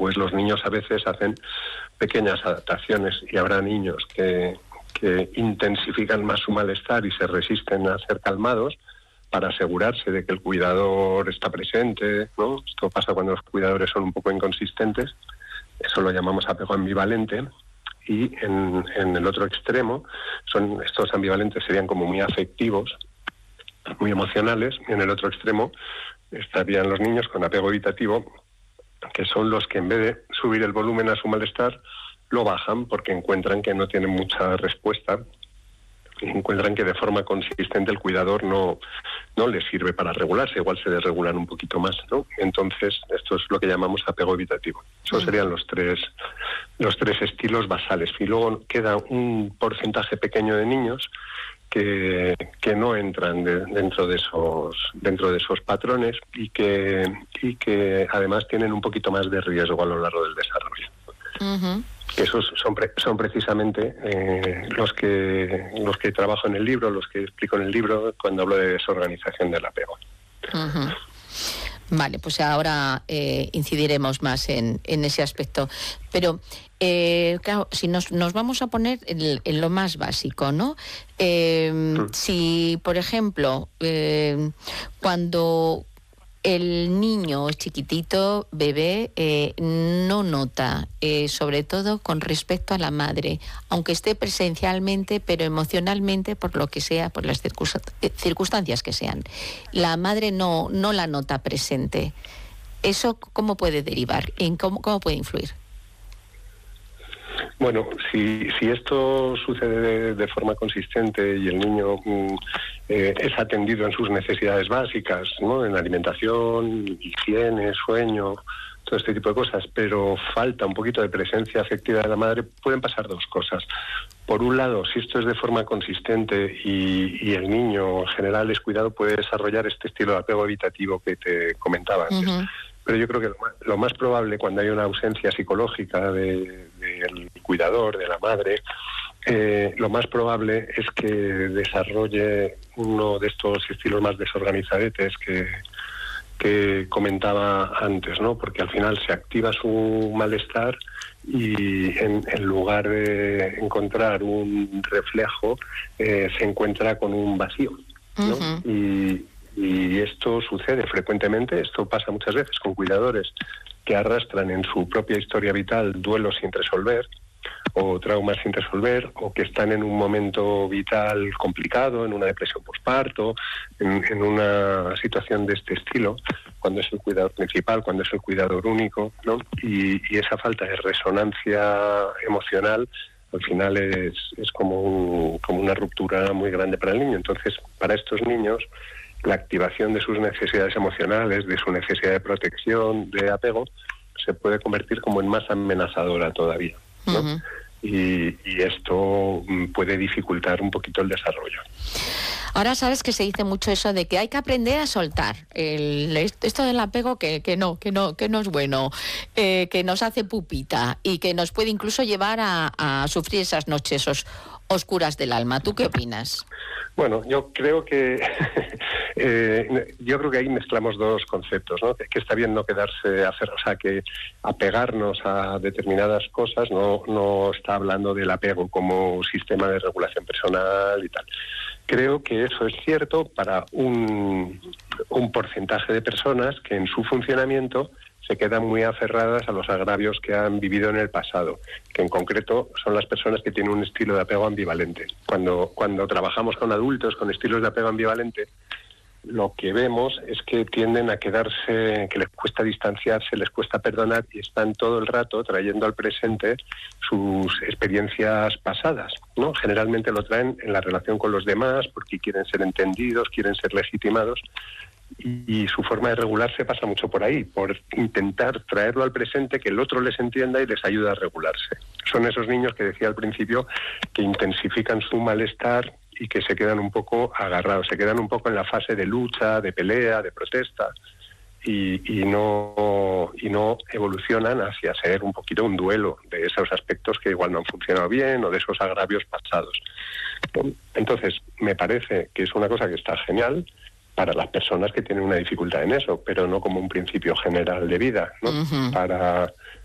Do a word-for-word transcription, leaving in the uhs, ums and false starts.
pues los niños a veces hacen pequeñas adaptaciones y habrá niños que, que intensifican más su malestar y se resisten a ser calmados para asegurarse de que el cuidador está presente, ¿no? Esto pasa cuando los cuidadores son un poco inconsistentes, eso lo llamamos apego ambivalente. Y en, en el otro extremo, son estos ambivalentes serían como muy afectivos, muy emocionales, y en el otro extremo estarían los niños con apego evitativo, que son los que en vez de subir el volumen a su malestar, lo bajan porque encuentran que no tienen mucha respuesta, y encuentran que de forma consistente el cuidador no, no les sirve para regularse, igual se desregulan un poquito más, ¿no? Entonces, esto es lo que llamamos apego evitativo. Esos serían los tres, los tres estilos basales. Y luego queda un porcentaje pequeño de niños que, que no entran de, dentro de esos dentro de esos patrones y que, y que además tienen un poquito más de riesgo a lo largo del desarrollo. Uh-huh. Esos son pre- son precisamente eh, los que los que trabajo en el libro, los que explico en el libro cuando hablo de desorganización del apego. Uh-huh. Vale, pues ahora eh, incidiremos más en, en ese aspecto. Pero, eh, claro, si nos, nos vamos a poner en, en lo más básico, ¿no? Eh, uh-huh. Si, por ejemplo, eh, cuando el niño chiquitito, bebé, eh, no nota, eh, sobre todo con respecto a la madre, aunque esté presencialmente, pero emocionalmente, por lo que sea, por las circunstancias que sean, la madre no, no la nota presente. ¿Eso cómo puede derivar? ¿En cómo, cómo puede influir? Bueno, si, si esto sucede de, de forma consistente y el niño mm, eh, es atendido en sus necesidades básicas, ¿no? En alimentación, higiene, sueño, todo este tipo de cosas, pero falta un poquito de presencia afectiva de la madre, pueden pasar dos cosas. Por un lado, si esto es de forma consistente y, y el niño en general es cuidado, puede desarrollar este estilo de apego evitativo que te comentaba antes. Uh-huh. Pero yo creo que lo más, lo más probable cuando hay una ausencia psicológica de, de el cuidador, de la madre, eh, lo más probable es que desarrolle uno de estos estilos más desorganizadetes que, que comentaba antes, ¿no? Porque al final se activa su malestar y en, en lugar de encontrar un reflejo, eh, se encuentra con un vacío, ¿no? Uh-huh. Y Y esto sucede frecuentemente, esto pasa muchas veces con cuidadores que arrastran en su propia historia vital duelos sin resolver o traumas sin resolver, o que están en un momento vital complicado, en una depresión posparto, en, en una situación de este estilo, cuando es el cuidador principal, cuando es el cuidador único, ¿no? Y, y esa falta de resonancia emocional al final es, es como, un, como una ruptura muy grande para el niño. Entonces, para estos niños, la activación de sus necesidades emocionales, de su necesidad de protección, de apego, se puede convertir como en más amenazadora todavía, ¿no? Uh-huh. Y, y esto puede dificultar un poquito el desarrollo. Ahora sabes que se dice mucho eso de que hay que aprender a soltar el, esto del apego que, que no, que no, que no es bueno, eh, que nos hace pupita y que nos puede incluso llevar a, a sufrir esas noches os, oscuras del alma. ¿Tú qué opinas? Bueno, yo creo que eh, yo creo que ahí mezclamos dos conceptos, ¿no? Que, que está bien no quedarse, hacer, o sea, que apegarnos a determinadas cosas, no, no está hablando del apego como sistema de regulación personal y tal. Creo que eso es cierto para un, un porcentaje de personas que en su funcionamiento se quedan muy aferradas a los agravios que han vivido en el pasado, que en concreto son las personas que tienen un estilo de apego ambivalente. Cuando, cuando trabajamos con adultos con estilos de apego ambivalente, lo que vemos es que tienden a quedarse, que les cuesta distanciarse, les cuesta perdonar y están todo el rato trayendo al presente sus experiencias pasadas, ¿no? Generalmente lo traen en la relación con los demás porque quieren ser entendidos, quieren ser legitimados. Y su forma de regularse pasa mucho por ahí, por intentar traerlo al presente, que el otro les entienda y les ayuda a regularse. Son esos niños que decía al principio que intensifican su malestar y que se quedan un poco agarrados, se quedan un poco en la fase de lucha, de pelea, de protesta y, y no y no evolucionan hacia ser un poquito un duelo de esos aspectos que igual no han funcionado bien o de esos agravios pasados. Entonces, me parece que es una cosa que está genial para las personas que tienen una dificultad en eso, pero no como un principio general de vida, ¿no? Uh-huh. Para